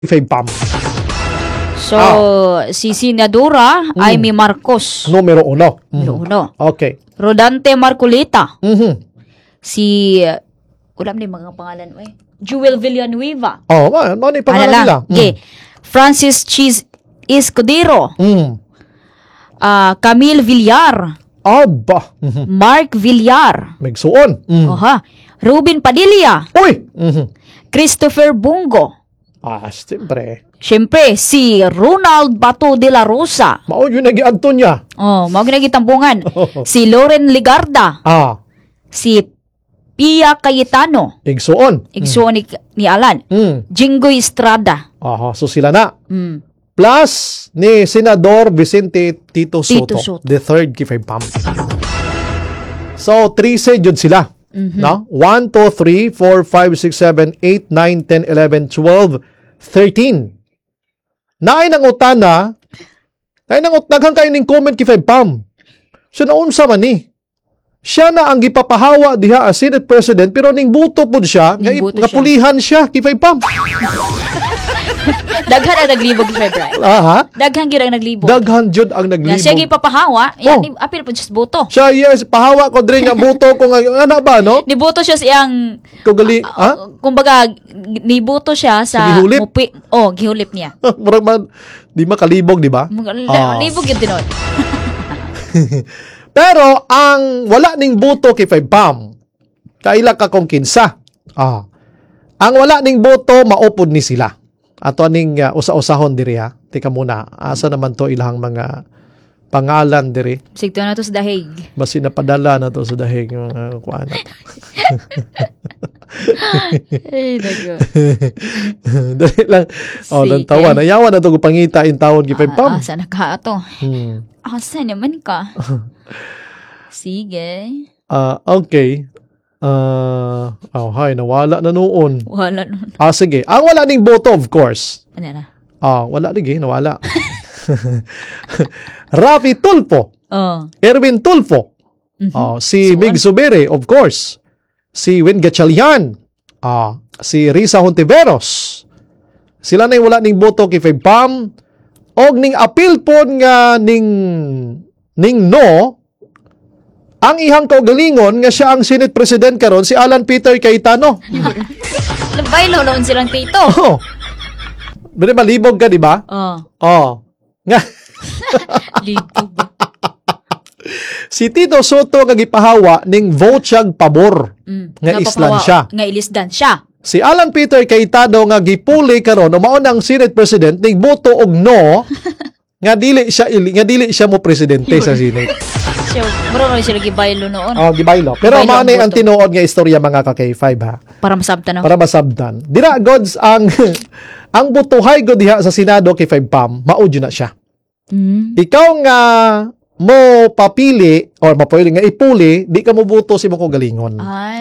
Fave Pam. So, si Senadora Amy Marcos. Numero 1. Numero uno. Okay. Rodante Marcolita. Mhm. Si, ulam ni mga pangalan. Jewel Villanueva. Oh, ano ni pangalan nila? Okay. Francis Cheese Escudero. Camille Villar. Aba. Mark Villar. Megsuon. Oha. Ruben Padilla. Uy! Christopher Bungo. Siyempre. Siyempre, si Ronald Bato de la Rosa. Mao yun nagiadto niya. Mga ginagitambungan. Si Loren Ligarda. Si Pia Cayetano. Igsuon. Igsuon ni Alan. Jinggoy Estrada. So sila na. Plus ni Senador Vicente Tito Soto. The third kay Pam. So, 3 jud sila. No? 1, 2, 3, 4, 5, 6, 7, 8, 9, 10, 11, 12, 13. Naay nang utana, naghang kayo ning comment kay Pam. So, naunsa man ni? Siya na ang gipapahawa diha as Senate President, pero ning buto po siya, nga pulihan siya kay Pam. Daghan ang naglibog kay Febray. Daghan gyud ang naglibog. Daghan jud ang naglibog. Siya gipapahawa, apil po siya sa buto. Siya, yes, pahawa ko din nga buto ko nga, ano ba, no? Nibuto siya siyang, kumbaga, nibuto siya sa gihulip? mupi. Gihulip niya. Murag man, di makalibog, di ba? Libog yun din. Pero, ang wala ning buto kay Pam, kaila ka kung kinsa. Ang wala ning buto, maupod ni sila. Ato aning usa-usahon diri ha. Tika muna, asa naman to ilahang mga pangalan diri. Sigto na to sa dahig. Basi napadala na to sa dahig yung kuan na to. Ay, dago. Dali lang. Nang tawa. Nayawan na to kung pangita in tawon kay Pam. Asa na ka ato? Asa naman ka? Sige. Okay. Hay, nawala na noon. Wala noon. Sige. Ang wala ning boto, of course. Ano na? Wala ning nawala. Rafi Tulfo. Erwin Tulfo. Si Mig Zubiri, of course. Si Win Gatchalian. Si Risa Hontiveros. Sila na yung wala ning boto kay Pam. Og ning appeal po nga ning no, ang ihang kaugalingon nga siya ang Senate President karon si Alan Peter Cayetano. Baylo noon silang tito. Bale malibog ka, di ba? Nga. Libog. Si Tito Soto nga gipahawa ning vote siyang pabor. Nga islan siya. Nga ilisdan siya. Si Alan Peter Cayetano nga gipuli karon mao nang Senate President ning boto og no nga dili siya mo presidente sa Senate. So, marunong sila gibaylo noon. Gibaylo. Pero mao ni ang tinuod nga istorya mga ka-K5 ha. Para masabtan na. Para masabtan. Dira gods ang butuhay go diha sa Senado kay 5 Pam, mao na siya. Ikaw nga mo papili or mapili nga ipuli, di ka mo boto si mo galingon.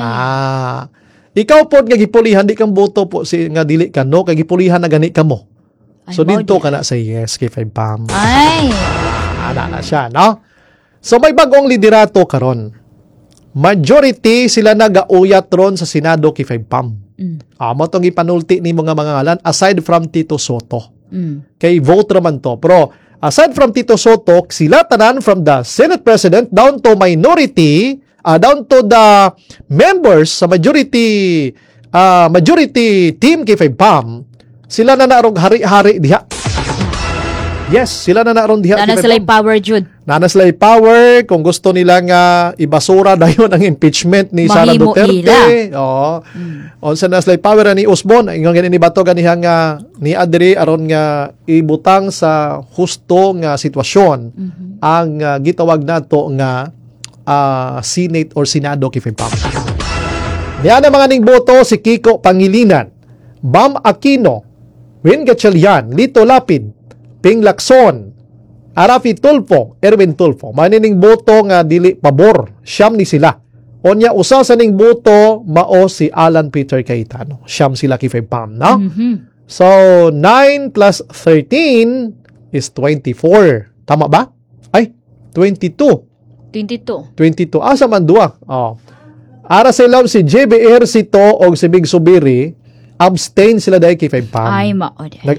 Ikaw po nga gipulihan di kang boto po si nga dili ka no kay gipulihan na gani ka mo. So dito ka na sa yes kay 5 Pam. Ana na siya, no? So may bagong liderato karon. Majority sila nagauyat ron sa Senado kay 5 Pam. Mo tong ipanulti ni mga ngalan aside from Tito Soto. Kay vote raman to. Pero aside from Tito Soto, sila tanan from the Senate President down to minority, down to the members sa majority team kay 5 Pam, sila na narong hari-hari diha. Yes, sila na naroon diha. Nana sila power, Jude. Nana sila power. Kung gusto nila nga ibasura dayon ang impeachment ni Sara Duterte. Onsa na sila power ni Usbon. Ingon gani ni bato ganiha nga ni Adri aron nga ibutang sa husto nga sitwasyon ang gitawag nato nga Senate or Senado kay Pam. Niya na mga ning boto si Kiko Pangilinan, Bam Aquino, Win Gatchalian, Lito Lapid, Ping Lacson, Rafi Tulfo, Erwin Tulfo. Manining boto nga dili pabor. Siyam ni sila. Onya usa sa ning boto mao si Alan Peter Cayetano. Siyam sila kay 5 Pam, no? So 9 plus 13 is 24. Tama ba? Ay, 22. 22. Asa man duwa? Ara sa ilawom si JB Ejercito o si Big Subiri nag-abstain sila dahil kay 5 pound. Ay, mao de.